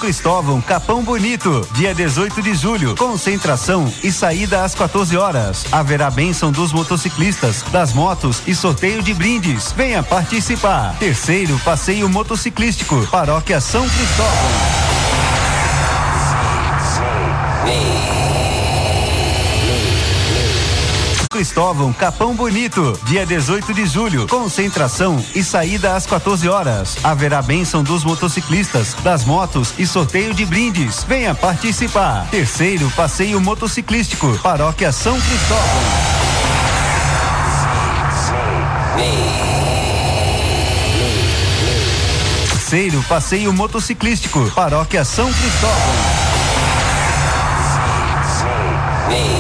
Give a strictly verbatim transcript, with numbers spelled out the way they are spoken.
Cristóvão, Capão Bonito, dia dezoito de julho, concentração e saída às quatorze horas. Haverá bênção dos motociclistas, das motos e sorteio de brindes. Venha participar. Terceiro passeio motociclístico, Paróquia São Cristóvão. Cristóvão, Capão Bonito, dia dezoito de julho, concentração e saída às quatorze horas. Haverá bênção dos motociclistas, das motos e sorteio de brindes. Venha participar. Terceiro passeio motociclístico, Paróquia São Cristóvão. Terceiro passeio motociclístico, Paróquia São Cristóvão.